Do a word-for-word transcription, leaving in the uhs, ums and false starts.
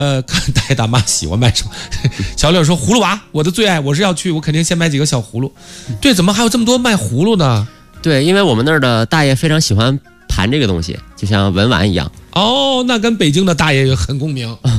呃，看大爷大妈喜欢买什么。小柳说葫芦娃，我的最爱，我是要去，我肯定先买几个小葫芦。对，怎么还有这么多卖葫芦呢？ 对，因为我们那儿的大爷非常喜欢盘这个东西，就像文玩一样。 哦，那跟北京的大爷也很共鸣。